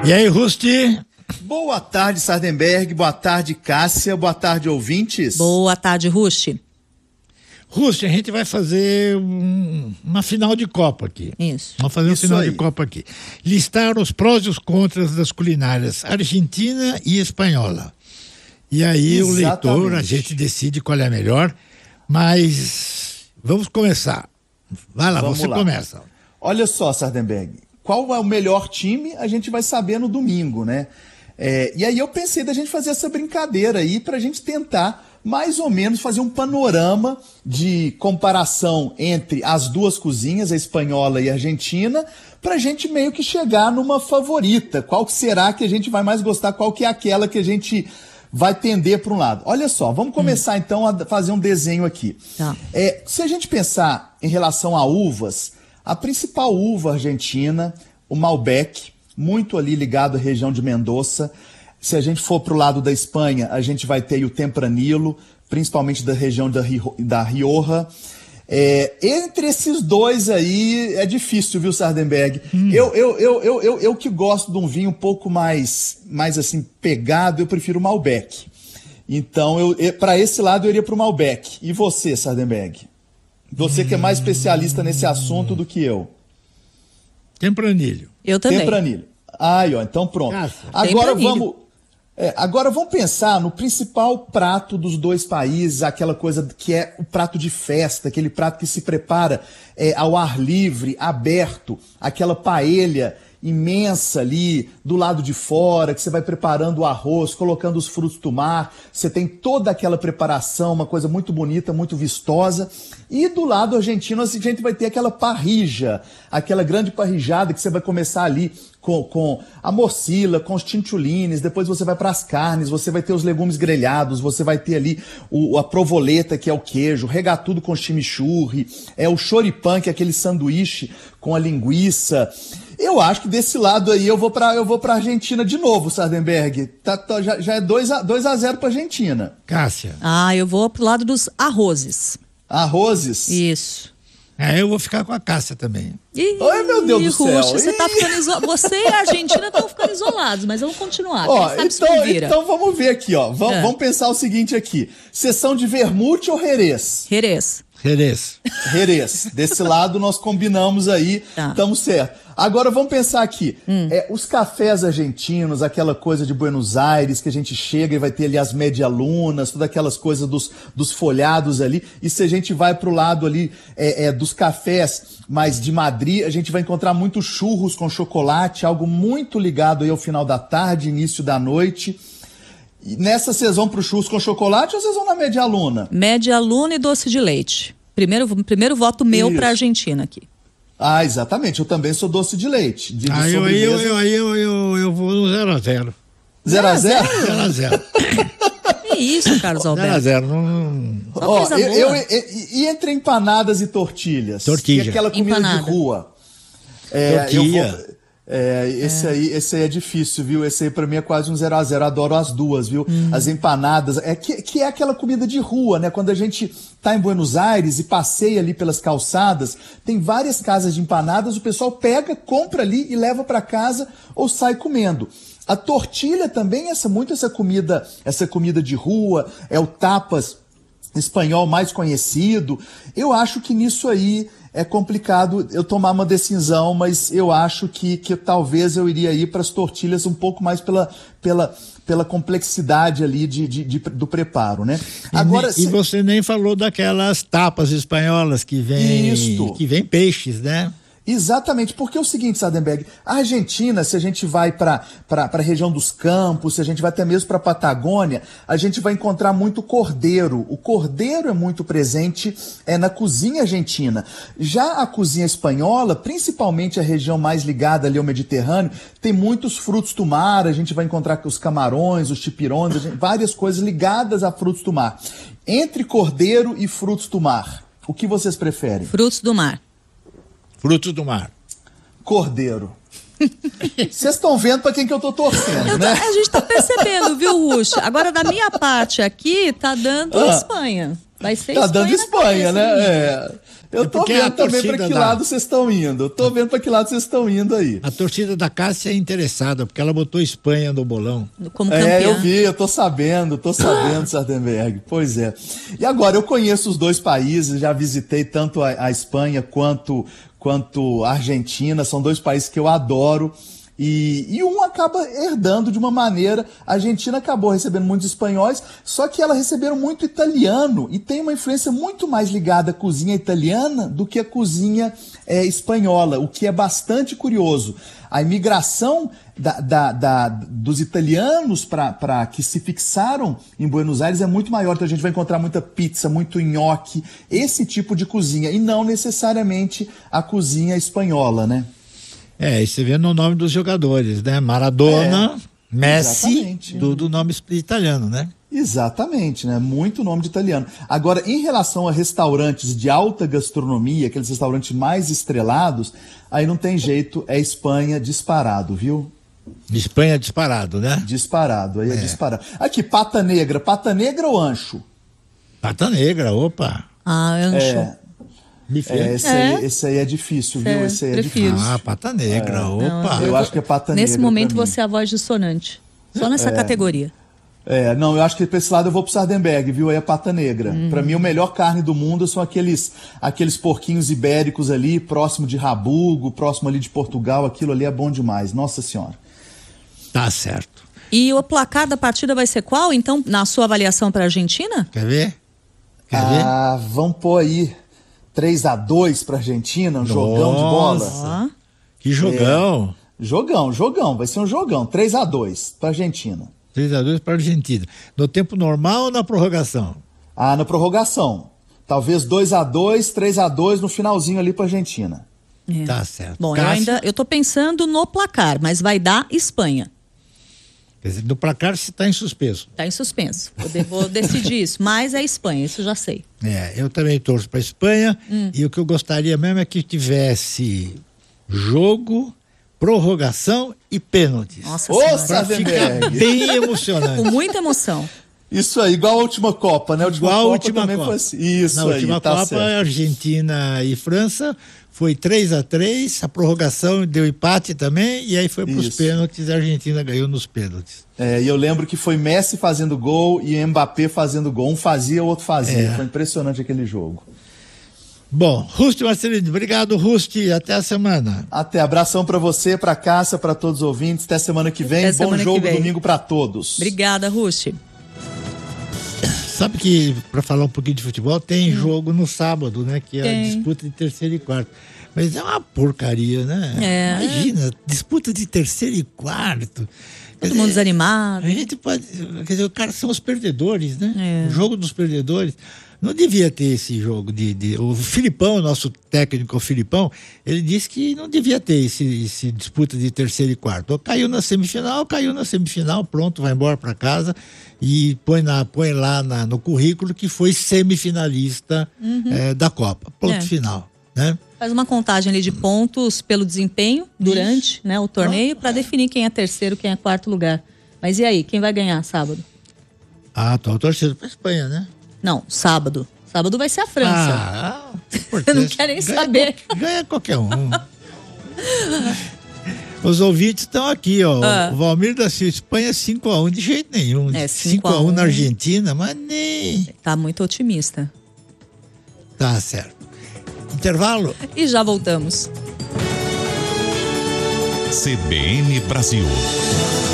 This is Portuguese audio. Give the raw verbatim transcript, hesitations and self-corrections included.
E aí, Rusti? Boa tarde, Sardenberg. Boa tarde, Cássia. Boa tarde, ouvintes. Boa tarde, Rusti. Rusti, a gente vai fazer um, uma final de Copa aqui. Isso. Vamos fazer uma Isso final aí. de Copa aqui. Listar os prós e os contras das culinárias argentina e espanhola. E aí Exatamente. o leitor, a gente decide qual é a melhor, mas vamos começar. Vai lá, Vamos você lá. começa. Olha só, Sardenberg. Qual é o melhor time, a gente vai saber no domingo, né? É, e aí eu pensei da gente fazer essa brincadeira aí pra gente tentar mais ou menos fazer um panorama de comparação entre as duas cozinhas, a espanhola e a argentina, pra gente meio que chegar numa favorita. Qual que será que a gente vai mais gostar? Qual que é aquela que a gente vai tender para um lado? Olha só, vamos começar hum. então a fazer um desenho aqui. Tá. É, se a gente pensar em relação a uvas, a principal uva argentina, o Malbec, muito ali ligado à região de Mendoza. Se a gente for para o lado da Espanha, a gente vai ter o Tempranillo, principalmente da região da, Rio, da Rioja. É, entre esses dois aí é difícil, viu, Sardenberg? Hum. Eu, eu, eu, eu, eu, eu que gosto de um vinho um pouco mais, mais assim, pegado, eu prefiro o Malbec. Então, eu, eu, para esse lado, eu iria para o Malbec. E você, Sardenberg? Você que é mais especialista nesse assunto do que eu. Tempranillo. Eu também. Tempranillo. Ai, ó, então pronto. Nossa. Agora Tempranillo. vamos, é, agora vamos pensar no principal prato dos dois países, aquela coisa que é o prato de festa, aquele prato que se prepara é, ao ar livre, aberto, aquela paella imensa ali do lado de fora, que você vai preparando o arroz, colocando os frutos do mar, você tem toda aquela preparação, uma coisa muito bonita, muito vistosa. E do lado argentino a gente vai ter aquela parrilla, aquela grande parrijada que você vai começar ali com, com a morcilla, com os chinchulines, depois você vai para as carnes, você vai ter os legumes grelhados, você vai ter ali o, a provoleta, que é o queijo, regatudo com chimichurri, é o choripan, que é aquele sanduíche com a linguiça. Eu acho que desse lado aí eu vou para eu vou para Argentina de novo, Sardenberg. Tá, tá, já, já é dois a zero para Argentina. Cássia. Ah, eu vou pro lado dos arrozes. Arrozes? Isso. É, eu vou ficar com a Cássia também. Ih, Ai, meu Deus do céu. Ruxa, você tá ficando iso... Você e a Argentina estão ficando isolados, mas vamos continuar. Ó, Quem sabe se então, não vira. então vamos ver aqui, ó. Vamos, É. vamos pensar o seguinte aqui. Sessão de vermute ou Jerez? Jerez. Jerez. Jerez. Desse lado nós combinamos aí, Tá. estamos certo. Agora vamos pensar aqui, Hum. é, os cafés argentinos, aquela coisa de Buenos Aires, que a gente chega e vai ter ali as medialunas, todas aquelas coisas dos, dos folhados ali, e se a gente vai pro lado ali é, é, dos cafés mais de Madrid, a gente vai encontrar muitos churros com chocolate, algo muito ligado aí ao final da tarde, início da noite. E nessa vocês vão pro churros com chocolate ou vocês vão na medialuna? Média luna e doce de leite. Primeiro, primeiro voto meu Isso. pra Argentina aqui. Ah, exatamente. Eu também sou doce de leite. De, de Aí eu, eu, sobremesa. eu, eu, eu, eu vou no zero a zero. Zero a zero? zero a zero. Que isso, Carlos zero a Alberto? zero. Não... Só Ó, coisa eu, boa. eu- e, e entre empanadas e tortilhas? Tortilha. E aquela comida Empanada. de rua? É, Tortilha. eu vou- é, esse, Aí, esse aí é difícil, viu? Esse aí pra mim é quase um zero a zero. Adoro as duas, viu? Hum. As empanadas. É que, que é aquela comida de rua, né? Quando a gente tá em Buenos Aires e passeia ali pelas calçadas, tem várias casas de empanadas, o pessoal pega, compra ali e leva pra casa ou sai comendo. A tortilha também, essa muito essa comida, essa comida de rua, é o tapas espanhol mais conhecido. Eu acho que nisso aí é complicado eu tomar uma decisão, mas eu acho que, que talvez eu iria ir para as tortilhas um pouco mais pela, pela, pela complexidade ali de, de, de- do preparo, né? E, Agora, nem- e se- você nem falou daquelas tapas espanholas que vem, Isto. que vem peixes, né? Exatamente, porque é o seguinte, Sardenberg, a Argentina, se a gente vai para a região dos Campos, se a gente vai até mesmo para a Patagônia, a gente vai encontrar muito cordeiro. O cordeiro é muito presente é, na cozinha argentina. Já a cozinha espanhola, principalmente a região mais ligada ali ao Mediterrâneo, tem muitos frutos do mar, a gente vai encontrar os camarões, os chipirões, a gente- várias coisas ligadas a frutos do mar. Entre cordeiro e frutos do mar, o que vocês preferem? Frutos do mar. Frutos do mar. Cordeiro. Vocês estão vendo para quem que eu tô torcendo, Eu tô- né? a gente tá percebendo, viu, Ruxa? Agora, da minha parte aqui, tá dando Ah. Espanha. Vai ser Tá Espanha dando na Espanha, cabeça, né? menino. É. Eu tô porque a vendo também torcida pra que da- lado vocês estão indo. Eu tô vendo pra que lado vocês estão indo aí. A torcida da Cássia é interessada, porque ela botou Espanha no bolão. Como campeã. É, eu vi, eu tô sabendo, tô sabendo, Sardenberg. Pois é. E agora, eu conheço os dois países, já visitei tanto a, a Espanha quanto, quanto a Argentina, são dois países que eu adoro. E, e um acaba herdando de uma maneira. A Argentina acabou recebendo muitos espanhóis, só que ela receberam muito italiano e tem uma influência muito mais ligada à cozinha italiana do que à cozinha é, espanhola, o que é bastante curioso. A imigração da, da, da, dos italianos para que se fixaram em Buenos Aires é muito maior, então a gente vai encontrar muita pizza, muito nhoque, esse tipo de cozinha, e não necessariamente a cozinha espanhola, né? É, e você vê no nome dos jogadores, né? Maradona, É, Messi, exatamente. do, do nome italiano, né? Exatamente, né? Muito nome de italiano. Agora, em relação a restaurantes de alta gastronomia, aqueles restaurantes mais estrelados, aí não tem jeito, é Espanha disparado, viu? Espanha disparado, né? Disparado, aí é, é disparado. Aqui, pata negra, pata negra ou ancho? Pata negra, opa. Ah, Ancho. É, Bife. é, esse, É. Aí, esse aí é difícil, viu? É, Esse aí é prefiro. difícil. Ah, pata negra, É. opa. Eu acho que é pata Nesse negra momento pra mim. você é a voz dissonante. Só nessa categoria. É, não, eu acho que pra esse lado eu vou pro Sardenberg, viu? Aí é pata negra. Uhum. Pra mim, a melhor carne do mundo são aqueles, aqueles porquinhos ibéricos ali, próximo de Rabugo, próximo ali de Portugal. Aquilo ali é bom demais, nossa senhora. Tá certo. E o placar da partida vai ser qual, então, na sua avaliação para a Argentina? Quer ver? Quer ver? Ah, vamos pôr aí três a dois pra Argentina, um jogão de bola. Nossa. Que jogão. Jogão, jogão, vai ser um jogão. três a dois pra Argentina. três a dois para a Argentina. No tempo normal ou na prorrogação? Ah, na prorrogação. Talvez dois a dois, três a dois no finalzinho ali pra Argentina. É. Tá certo. Bom, eu Cássio? ainda eu tô pensando no placar, mas vai dar Espanha. Quer dizer, no placar se está em suspenso. Tá em suspenso. Eu de- vou decidir isso, mas é Espanha, isso eu já sei. É, eu também torço para a Espanha Hum. e o que eu gostaria mesmo é que tivesse jogo, prorrogação e pênaltis. Nossa Ô, Senhora. Pra ficar Sardenberg. bem Com emocionante. muita emoção. Isso aí, igual a última Copa, né? A última Igual a Copa última também Copa. foi assim. Isso Na aí, última tá Copa, certo. Argentina e França foi três a três, a prorrogação deu empate também e aí foi para os Isso. pênaltis, a Argentina ganhou nos pênaltis. É, e eu lembro que foi Messi fazendo gol e Mbappé fazendo gol. Um fazia, o outro fazia. É. Foi impressionante aquele jogo. Bom, Rusti Marcelino, obrigado, Rusti, até a semana. Até, abração pra você, pra Cássia, pra todos os ouvintes. Até semana que vem. Até Bom semana que jogo vem. domingo pra todos. Obrigada, Rushi. Sabe que, para falar um pouquinho de futebol, tem jogo no sábado, né? Que é a Tem. disputa de terceiro e quarto. Mas é uma porcaria, né? É. Imagina, disputa de terceiro e quarto. Quer Todo mundo dizer, desanimado. A gente pode. Quer dizer, os caras são os perdedores, né? É. O jogo dos perdedores. Não devia ter esse jogo de. de o Filipão, nosso técnico, o Filipão, ele disse que não devia ter esse, esse disputa de terceiro e quarto. Ou caiu na semifinal, caiu na semifinal, pronto, vai embora para casa e põe, na, põe lá na, no currículo que foi semifinalista eh, da Copa. Ponto É. final. Né? Faz uma contagem ali de pontos pelo desempenho durante né, o torneio para definir quem é terceiro, quem é quarto lugar. Mas e aí, quem vai ganhar sábado? Ah, tô torcendo para Espanha, né? Não, sábado. Sábado vai ser a França. Ah, Eu não quero nem ganha saber. qual- ganha qualquer um. Os ouvintes estão aqui, ó. Ah. O Valmir da Silva, Espanha cinco a um, de jeito nenhum. É, cinco a um na Argentina, mas nem. Tá muito otimista. Tá certo. Intervalo? E já voltamos. C B N Brasil.